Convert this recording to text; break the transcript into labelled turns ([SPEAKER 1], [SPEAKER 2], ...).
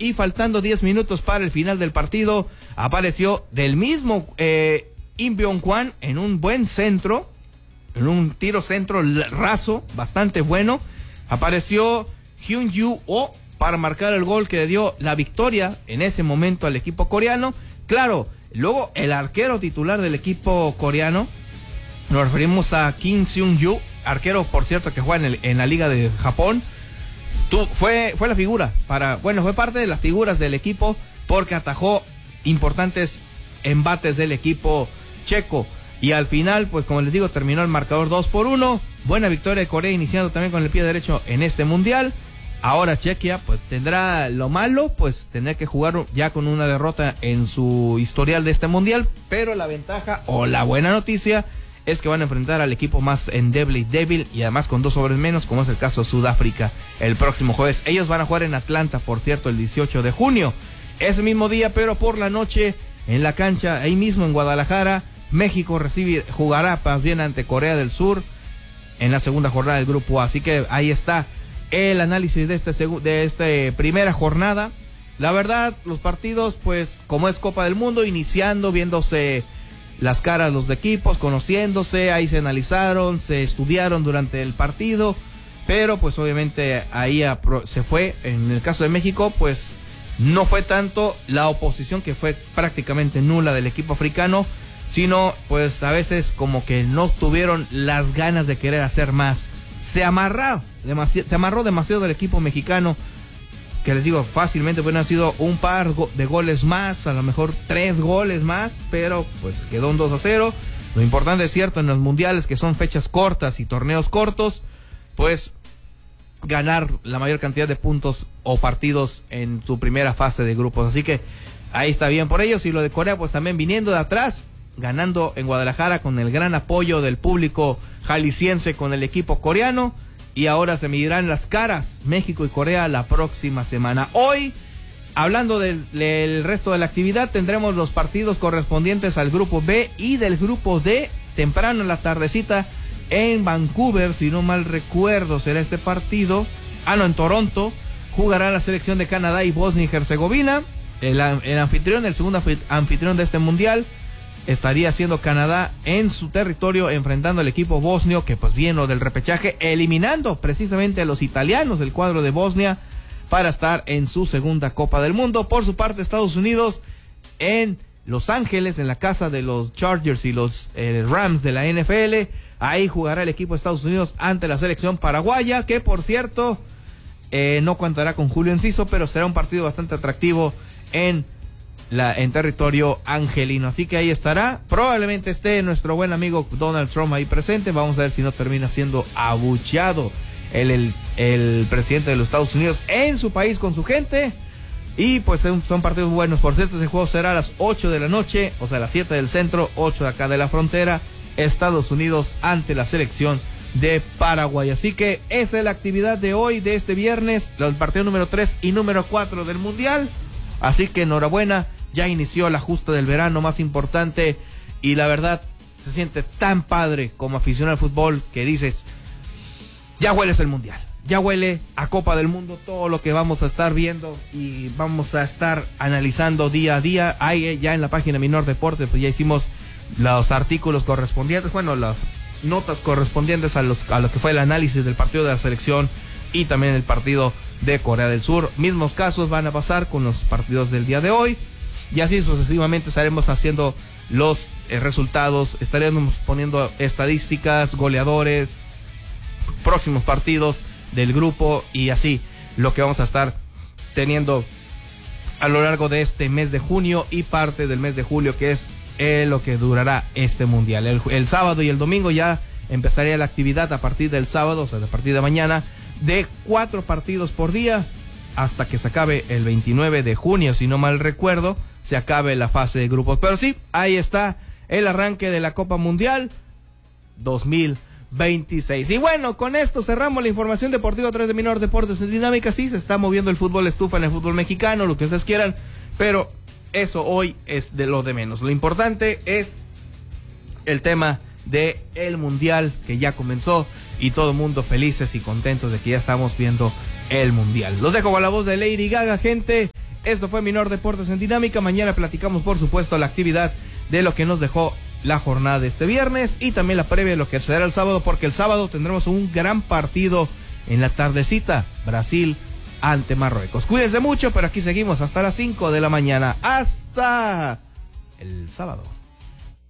[SPEAKER 1] y faltando 10 minutos para el final del partido, apareció del mismo Im Byung-hwan en un buen centro, en un tiro centro raso, bastante bueno. Apareció Hyun-Ju Oh para marcar el gol que le dio la victoria en ese momento al equipo coreano. Claro, luego el arquero titular del equipo coreano, nos referimos a Kim Seung-ju, arquero por cierto que juega en la Liga de Japón. Fue la figura fue parte de las figuras del equipo porque atajó importantes embates del equipo checo. Y al final, pues como les digo, terminó el marcador 2-1. Buena victoria de Corea, iniciando también con el pie derecho en este mundial. Ahora Chequia, pues tendrá lo malo, pues tener que jugar ya con una derrota en su historial de este mundial. Pero la ventaja o la buena noticia es que van a enfrentar al equipo más endeble y débil y además con 2 hombres menos, como es el caso de Sudáfrica, el próximo jueves. Ellos van a jugar en Atlanta, por cierto, el 18 de junio. Ese mismo día, pero por la noche, en la cancha, ahí mismo en Guadalajara, México jugará más bien ante Corea del Sur en la segunda jornada del grupo A. Así que ahí está el análisis de esta primera jornada. La verdad, los partidos, pues como es Copa del Mundo, iniciando, viéndose las caras de los equipos, conociéndose, ahí se analizaron, se estudiaron durante el partido, pero pues obviamente ahí se fue. En el caso de México, pues no fue tanto la oposición, que fue prácticamente nula del equipo africano, sino pues a veces como que no tuvieron las ganas de querer hacer más. Se amarró demasiado del equipo mexicano, que les digo, fácilmente hubieran sido un par de goles más, a lo mejor 3 goles más, pero pues quedó un 2-0. Lo importante es cierto en los mundiales, que son fechas cortas y torneos cortos, pues ganar la mayor cantidad de puntos o partidos en su primera fase de grupos. Así que ahí está bien por ellos. Y lo de Corea, pues también viniendo de atrás, ganando en Guadalajara con el gran apoyo del público jalisciense con el equipo coreano. Y ahora se medirán las caras México y Corea la próxima semana. Hoy, hablando del resto de la actividad, tendremos los partidos correspondientes al grupo B y del grupo D, temprano en la tardecita en Vancouver, si no mal recuerdo será este partido. En Toronto jugará la selección de Canadá y Bosnia y Herzegovina. El anfitrión, el segundo anfitrión de este mundial, estaría siendo Canadá en su territorio, enfrentando al equipo bosnio, que pues viene del repechaje, eliminando precisamente a los italianos del cuadro de Bosnia para estar en su segunda Copa del Mundo. Por su parte, Estados Unidos en Los Ángeles, en la casa de los Chargers y los Rams de la NFL. Ahí jugará el equipo de Estados Unidos ante la selección paraguaya, que por cierto no contará con Julio Enciso, pero será un partido bastante atractivo en territorio angelino. Así que ahí estará. Probablemente esté nuestro buen amigo Donald Trump ahí presente. Vamos a ver si no termina siendo abucheado el presidente de los Estados Unidos en su país con su gente. Y pues son partidos buenos. Por cierto, ese juego será a las 8 de la noche, o sea, a las 7 del centro, 8 de acá de la frontera. Estados Unidos ante la selección de Paraguay. Así que esa es la actividad de hoy, de este viernes, los partidos número 3 y número 4 del Mundial. Así que enhorabuena. Ya inició la justa del verano más importante y la verdad se siente tan padre como aficionado al fútbol que dices, ya hueles el mundial, ya huele a Copa del Mundo, todo lo que vamos a estar viendo y vamos a estar analizando día a día. Ahí ya en la página Minor Deportes pues ya hicimos los artículos correspondientes, las notas correspondientes a lo que fue el análisis del partido de la selección y también el partido de Corea del Sur. Mismos casos van a pasar con los partidos del día de hoy. Y así sucesivamente estaremos haciendo los resultados, estaremos poniendo estadísticas, goleadores, próximos partidos del grupo y así lo que vamos a estar teniendo a lo largo de este mes de junio y parte del mes de julio, que es lo que durará este mundial. El sábado y el domingo ya empezaría la actividad a partir del sábado, o sea, a partir de mañana, de 4 partidos por día hasta que se acabe el 29 de junio, si no mal recuerdo, se acabe la fase de grupos. Pero sí, ahí está el arranque de la Copa Mundial 2026. Y bueno, con esto cerramos la información deportiva a través de Minor Deportes en Dinámica. Sí, se está moviendo el fútbol estufa en el fútbol mexicano, lo que ustedes quieran, pero eso hoy es de lo de menos. Lo importante es el tema de el Mundial que ya comenzó y todo el mundo felices y contentos de que ya estamos viendo el Mundial. Los dejo con la voz de Lady Gaga, gente. Esto fue Minor Deportes en Dinámica. Mañana platicamos, por supuesto, la actividad de lo que nos dejó la jornada de este viernes y también la previa de lo que será el sábado, porque el sábado tendremos un gran partido en la tardecita, Brasil ante Marruecos. Cuídense mucho, pero aquí seguimos hasta las 5 de la mañana. Hasta el sábado.